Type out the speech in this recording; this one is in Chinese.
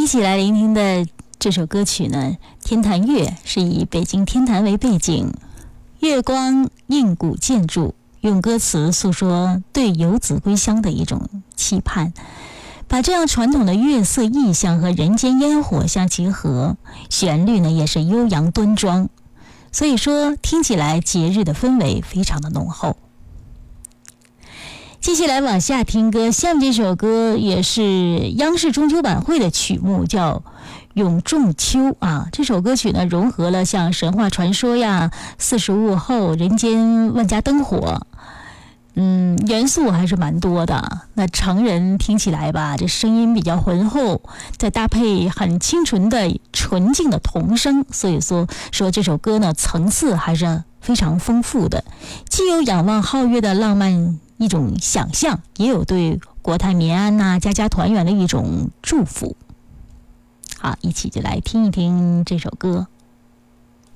一起来聆听的这首歌曲呢，天坛月是以北京天坛为背景，月光映古建筑，用歌词诉说对游子归乡的一种期盼，把这样传统的月色意象和人间烟火相结合，旋律呢也是悠扬端庄，所以说听起来节日的氛围非常的浓厚。接下来往下听歌，下面这首歌也是央视中秋晚会的曲目，叫《咏仲秋》啊。这首歌曲呢融合了像神话传说呀、四时午后、人间万家灯火，元素还是蛮多的。那成人听起来吧，这声音比较浑厚，再搭配很清纯的纯净的童声，所以说这首歌呢层次还是非常丰富的，既有仰望皓月的浪漫一种想象，也有对国泰民安呐、家家团圆的一种祝福。好，一起就来听一听这首歌。